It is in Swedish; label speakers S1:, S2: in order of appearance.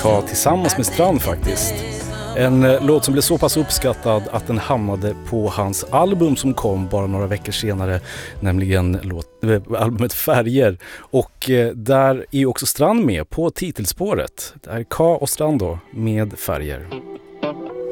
S1: Ka tillsammans med Strand faktiskt. En låt som blev så pass uppskattad att den hamnade på hans album som kom bara några veckor senare, nämligen albumet Färger. Och där är också Strand med på titelspåret. Det är Ka och Strand då med Färger.